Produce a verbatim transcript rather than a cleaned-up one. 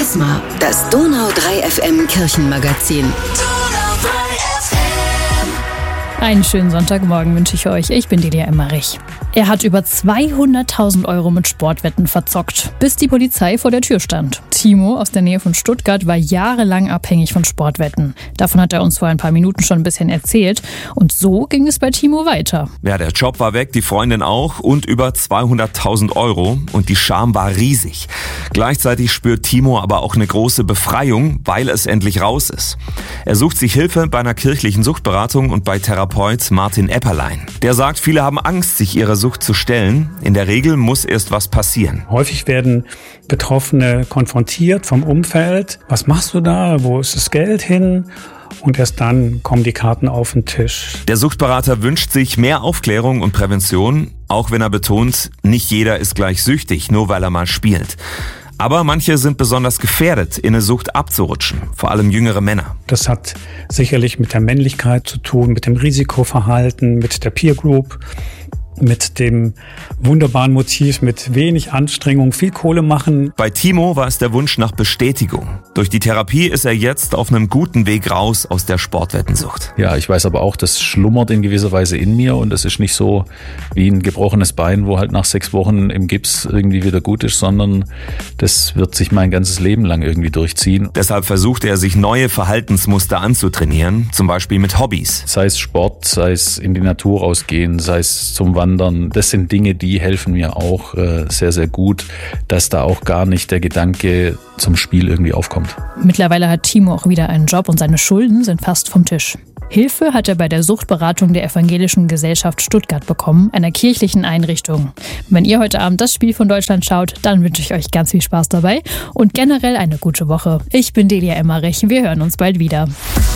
Charisma, das Donau drei F M Kirchenmagazin. Einen schönen Sonntagmorgen wünsche ich euch. Ich bin Delia Emmerich. Er hat über zweihunderttausend Euro mit Sportwetten verzockt, bis die Polizei vor der Tür stand. Timo aus der Nähe von Stuttgart war jahrelang abhängig von Sportwetten. Davon hat er uns vor ein paar Minuten schon ein bisschen erzählt. Und so ging es bei Timo weiter. Ja, der Job war weg, die Freundin auch und über zweihunderttausend Euro. Und die Scham war riesig. Gleichzeitig spürt Timo aber auch eine große Befreiung, weil es endlich raus ist. Er sucht sich Hilfe bei einer kirchlichen Suchtberatung und bei Therapeut Martin Epperlein. Der sagt, viele haben Angst, sich ihrer Sucht zu stellen. In der Regel muss erst was passieren. Häufig werden Betroffene konfrontiert vom Umfeld. Was machst du da? Wo ist das Geld hin? Und erst dann kommen die Karten auf den Tisch. Der Suchtberater wünscht sich mehr Aufklärung und Prävention, auch wenn er betont, nicht jeder ist gleich süchtig, nur weil er mal spielt. Aber manche sind besonders gefährdet, in eine Sucht abzurutschen, vor allem jüngere Männer. Das hat sicherlich mit der Männlichkeit zu tun, mit dem Risikoverhalten, mit der Peer Group, mit dem wunderbaren Motiv, mit wenig Anstrengung, viel Kohle machen. Bei Timo war es der Wunsch nach Bestätigung. Durch die Therapie ist er jetzt auf einem guten Weg raus aus der Sportwettensucht. Ja, ich weiß aber auch, das schlummert in gewisser Weise in mir und es ist nicht so wie ein gebrochenes Bein, wo halt nach sechs Wochen im Gips irgendwie wieder gut ist, sondern das wird sich mein ganzes Leben lang irgendwie durchziehen. Deshalb versucht er, sich neue Verhaltensmuster anzutrainieren, zum Beispiel mit Hobbys. Sei es Sport, sei es in die Natur rausgehen, sei es zum Wandern. Das sind Dinge, die helfen mir auch äh, sehr, sehr gut, dass da auch gar nicht der Gedanke zum Spiel irgendwie aufkommt. Mittlerweile hat Timo auch wieder einen Job und seine Schulden sind fast vom Tisch. Hilfe hat er bei der Suchtberatung der Evangelischen Gesellschaft Stuttgart bekommen, einer kirchlichen Einrichtung. Wenn ihr heute Abend das Spiel von Deutschland schaut, dann wünsche ich euch ganz viel Spaß dabei und generell eine gute Woche. Ich bin Delia Emmerich, wir hören uns bald wieder.